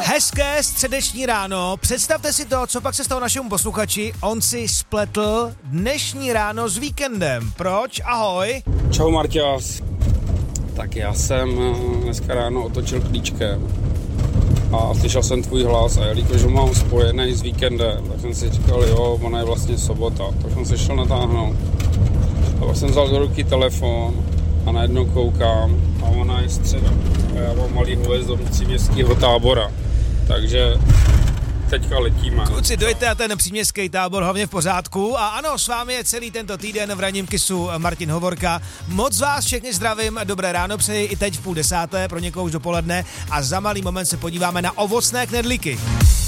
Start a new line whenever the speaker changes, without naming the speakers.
Hezké středeční ráno, představte si to, co pak se stalo našemu posluchači, on si spletl dnešní ráno s víkendem. Proč? Ahoj.
Čau Marťas. Tak já jsem dneska ráno otočil klíčkem a slyšel jsem tvůj hlas a jelikož ho mám spojený s víkendem, tak jsem si říkal, jo, ona je vlastně sobota, tak jsem se šel natáhnout. A pak jsem vzal do ruky telefon a najednou koukám a ona je středa. A já mám malý hvězdo příměstského Tábora, takže teďka letíme.
Kluci, dojďte a ten příměstský Tábor hlavně v pořádku. A ano, s vámi je celý tento týden v ranním kisu Martin Hovorka. Moc vás všechny zdravím, dobré ráno přeji i teď v 9:30, pro někoho už dopoledne a za malý moment se podíváme na ovocné knedlíky.